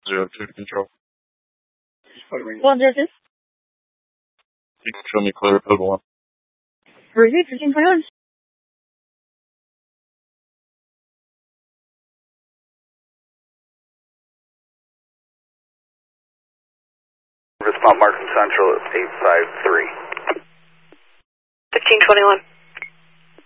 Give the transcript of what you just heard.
02 to control. 102. You can show me clear code 1. Repeat 1521. Mount Martin Central at 853. 1521.